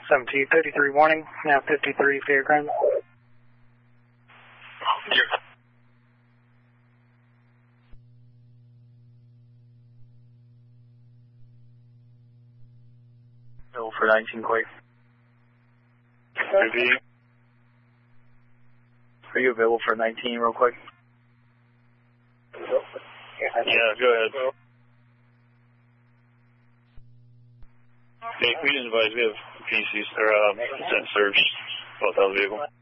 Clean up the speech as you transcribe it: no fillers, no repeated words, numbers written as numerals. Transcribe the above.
7233 warning, now 53 Fairgrounds. Bill for 19 Quake. Are you available for 19 real quick? Yeah, go ahead. Hey, we didn't advise we have PCs or sent search both out of the vehicle.